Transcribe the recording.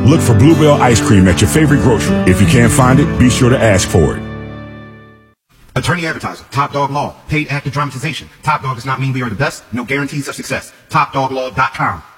Look for Bluebell ice cream at your favorite grocery. If you can't find it, be sure to ask for it. Attorney advertiser, Top Dog Law, paid actor dramatization. Top Dog does not mean we are the best, no guarantees of success. TopDogLaw.com.